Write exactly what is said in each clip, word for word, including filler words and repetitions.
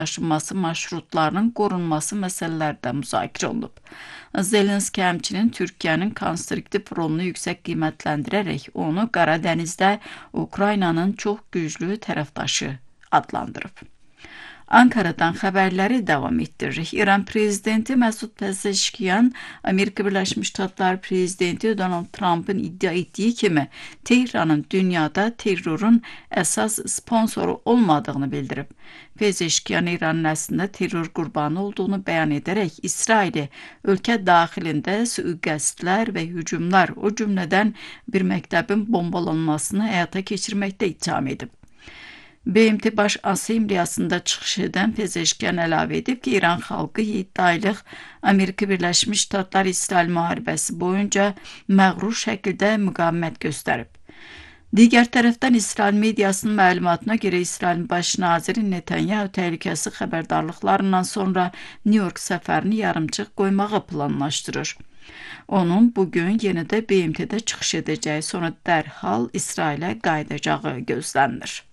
daşınması marşrutlarının qorunması məsələləri də müzakirə olunub. Zelenski həmçinin Türkiyənin konstruktiv rolunu yüksək qiymətləndirərək onu Qara Dənizdə Ukraynanın çox güclü tərəfdaşı adlandırıb. Ankara'dan xəbərləri davam etdiririk. İran prezidenti Məsud Pezeşkiyan, Amerika Birləşmiş Ştatları prezidenti Donald Trump'ın iddia etdiyi kimi Tehranın dünyada terrorun əsas sponsoru olmadığını bildirib. Pezeşkiyan İranın əslində terror qurbanı olduğunu bəyan edərək İsraili ölkə daxilində sui-qəsdlər və hücumlar, o cümlədən bir məktəbin bombalanmasını həyata keçirməkdə ittiham edib. B M T Baş Assambleyasında çıxış edən Pezeşkiyan əlavə edib ki, İran xalqı yeddi aylıq Amerika Birləşmiş Ştatları İsrail müharibəsi boyunca məğrur şəkildə müqavimət göstərib. Digər tərəfdən İsrail mediasının məlumatına görə İsrailin baş naziri Netanyahu təhlükəsi xəbərdarlıqlarından sonra New York səfərini yarımçıq qoymağı planlaşdırır. Onun bugün yenə də B M T'də çıxış edəcəyi, sonra dərhal İsrailə qayıdacağı gözlənilir.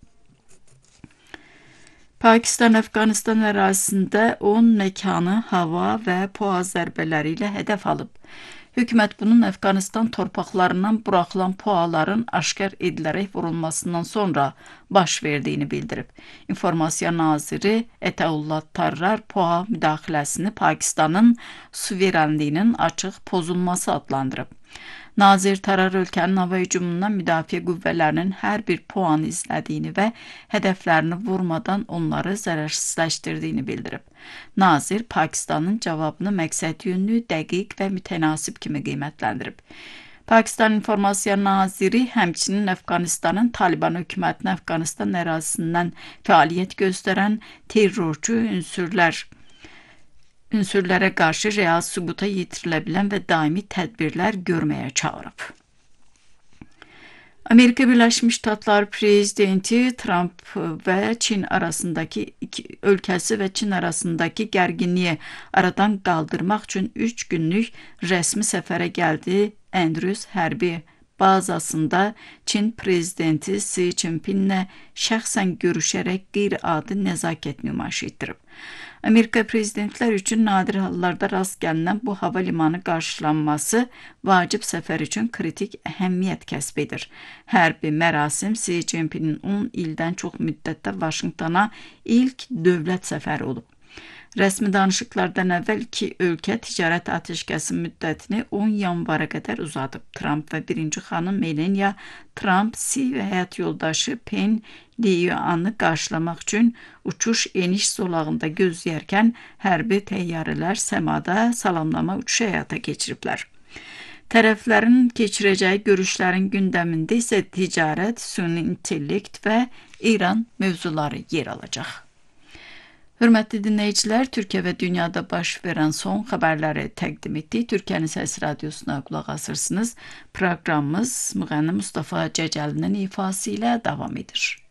Pakistan-Əfqanistan ərazisində on məkanı hava və PUA zərbələri ilə hədəf alıb. Hökumət bunun Əfqanistan torpaqlarından buraxılan PUA'ların aşkar edilərək vurulmasından sonra baş verdiyini bildirib. İnformasiya naziri Ətaullah Tarrar PUA müdaxiləsini Pakistanın suverenliyinin açıq pozulması adlandırıb. Nazir Tarar ölkənin hava hücumundan müdafiə qüvvələrinin hər bir PUA'nı izlədiyini və hədəflərini vurmadan onları zərərsizləşdirdiyini bildirib. Nazir Pakistanın cavabını məqsədyönlü, dəqiq və mütənasib kimi qiymətləndirib. Pakistan İnformasiya Naziri həmçinin Əfqanistanın Taliban hökumətinin Əfqanistan ərazisindən fəaliyyət göstərən terrorçu ünsürlər ünsürlərə qarşı real sübuta yetirilə bilən və daimi tədbirlər görməyə çağırıb. Amerika Birləşmiş Ştatları prezidenti Trump və Çin arasındakı iki ölkəsi və Çin arasındakı gərginliyi aradan qaldırmaq üçün üç günlük rəsmi səfərə gəldi. Andrews hərbi bazasında Çin prezidenti Xi Jinpinglə şəxsən görüşərək qeyri-adi nəzakət nümayiş etdirib. Amerika prezidentlər üçün nadir hallarda rast gəlinən bu hava limanı qarşılanması vacib səfər üçün kritik əhəmiyyət kəsb edir. Hərbi mərasim Xi Jinpingin on ildən çox müddətdə Vaşinqtona ilk dövlət səfəri olub. Rəsmi danışıqlardan əvvəl iki ölkə ticarət atəşkəsi müddətini on yanvara qədər uzadıb. Trump və birinci xanım Melania Trump, Xi və həyat yoldaşı Pen Liuanı qarşılamaq üçün uçuş eniş zolağında gözləyərkən hərbi təyyarələr səmada salamlama uçuşu həyata keçiriblər. Tərəflərin keçirəcəyi görüşlərin gündəmində isə ticarət, süni intellekt və İran mövzuları yer alacaq. Hörmətli dinləyicilər, Türkiyə və dünyada baş verən son xəbərləri təqdim etdik. Türkiyənin Səs Radiosuna qulaq asırsınız. Proqramımız müğənni Mustafa Cəcəlinin ifası ilə davam edir.